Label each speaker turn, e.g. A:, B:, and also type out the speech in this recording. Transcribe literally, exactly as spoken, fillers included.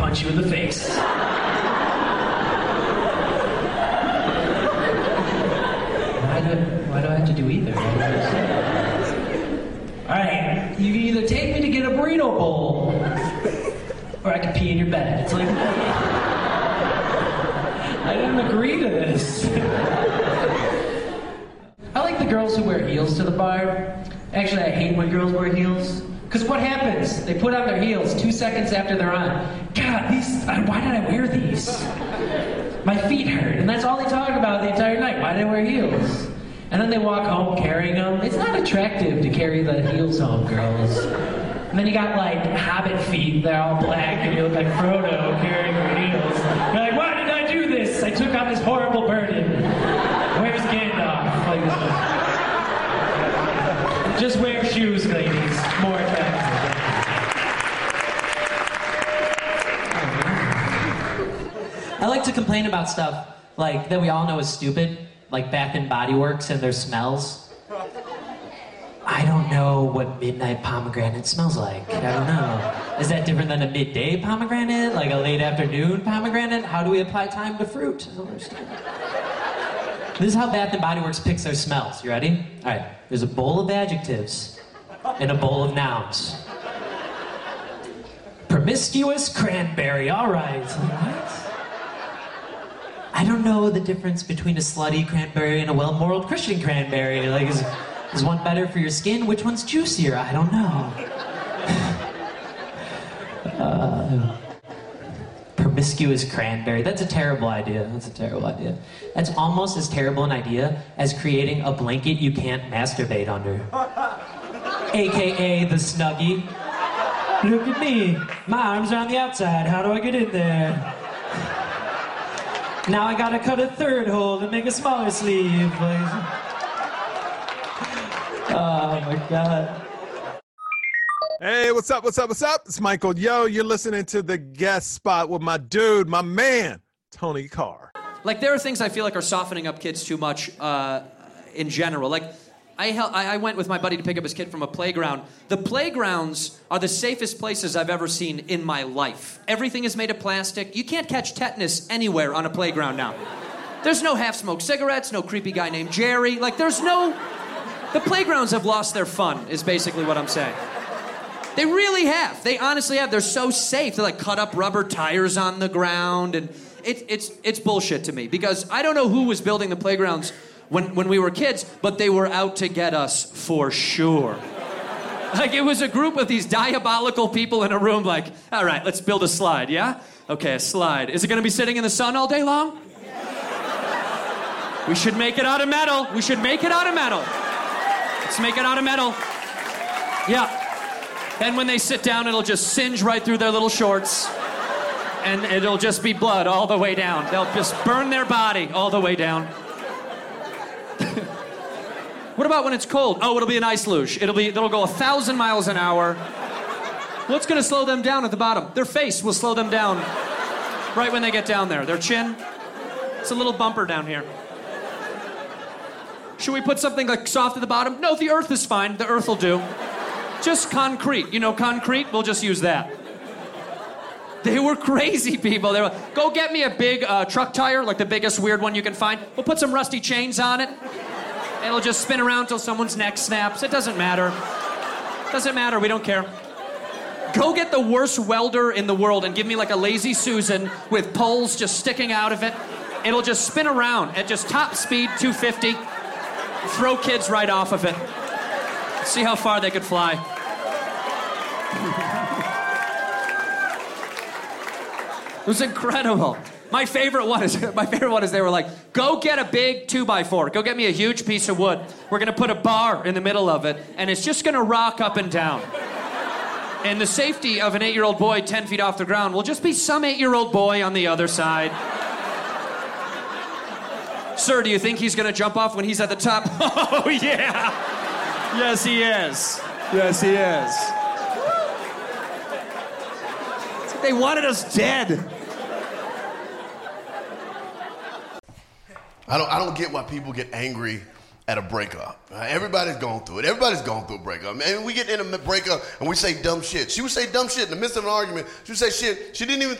A: punch you in the face. why, do, why do I have to do either? Alright, you can either take me to get a burrito bowl, or I can pee in your bed. It's like, I didn't agree to this. I like the girls who wear heels to the bar. Actually, I hate when girls wear heels. Because what happens? They put on their heels two seconds after they're on. God, these, why did I wear these? My feet hurt. And that's all they talk about the entire night. Why did I wear heels? And then they walk home carrying them. It's not attractive to carry the heels home, girls. And then you got, like, hobbit feet. They're all black, and you look like Frodo carrying your heels. You're like, why did I do this? I took on this horrible burden. Where's Gandalf? Like, just wear shoes, ladies. More attractive.
B: I like to complain about stuff like that we all know is stupid, like Bath and Body Works and their smells. I don't know what midnight pomegranate smells like. I don't know. Is that different than a midday pomegranate? Like a late afternoon pomegranate? How do we apply time to fruit? I don't understand. This is how Bath and Body Works picks their smells. You ready? All right. There's a bowl of adjectives and a bowl of nouns. Promiscuous cranberry. All right. What? I don't know the difference between a slutty cranberry and a well-moraled Christian cranberry. Like, is, is one better for your skin? Which one's juicier? I don't know. uh, promiscuous cranberry. That's a terrible idea. That's a terrible idea. That's almost as terrible an idea as creating a blanket you can't masturbate under. A K A the Snuggie. Look at me. My arms are on the outside. How do I get in there? Now I gotta cut a third hole and make a smaller sleeve. Oh my God.
C: Hey, what's up, what's up, what's up? It's Michael Yo. You're listening to The Guest Spot with my dude, my man, Tony Carr.
D: Like, there are things I feel like are softening up kids too much uh, in general. Like, I, hel- I went with my buddy to pick up his kid from a playground. The playgrounds are the safest places I've ever seen in my life. Everything is made of plastic. You can't catch tetanus anywhere on a playground now. There's no half-smoked cigarettes, no creepy guy named Jerry. Like, there's no... The playgrounds have lost their fun, is basically what I'm saying. They really have. They honestly have. They're so safe. They're like cut up rubber tires on the ground, and it, it's it's bullshit to me, because I don't know who was building the playgrounds when, when we were kids, but they were out to get us for sure. Like, it was a group of these diabolical people in a room like, all right, let's build a slide, yeah? Okay, a slide. Is it going to be sitting in the sun all day long? We should make it out of metal. We should make it out of metal. Let's make it out of metal. Yeah. And when they sit down, it'll just singe right through their little shorts. And it'll just be blood all the way down. They'll just burn their body all the way down. What about when it's cold? Oh, it'll be an ice luge. It'll be, it'll go a thousand miles an hour. What's gonna slow them down at the bottom? Their face will slow them down right when they get down there. Their chin, it's a little bumper down here. Should we put something like soft at the bottom? No, the earth is fine. The earth will do. Just concrete. You know concrete? We'll just use that. They were crazy people. They were like, go get me a big uh, truck tire, like the biggest weird one you can find. We'll put some rusty chains on it. It'll just spin around till someone's neck snaps. It doesn't matter. Doesn't matter. We don't care. Go get the worst welder in the world and give me like a Lazy Susan with poles just sticking out of it. It'll just spin around at just top speed, two fifty. Throw kids right off of it. See how far they could fly. It was incredible. My favorite one is my favorite one is they were like, go get a big two by four. Go get me a huge piece of wood. We're gonna put a bar in the middle of it, and it's just gonna rock up and down. And the safety of an eight-year-old boy ten feet off the ground will just be some eight-year-old boy on the other side. Sir, do you think he's gonna jump off when he's at the top? Oh, yeah. Yes, he is. Yes, he is. It's like they wanted us dead.
E: I don't, I don't get why people get angry at a breakup. Uh, everybody's gone through it. Everybody's gone through a breakup. Man, we get in a breakup and we say dumb shit. She would say dumb shit in the midst of an argument. She would say shit she didn't even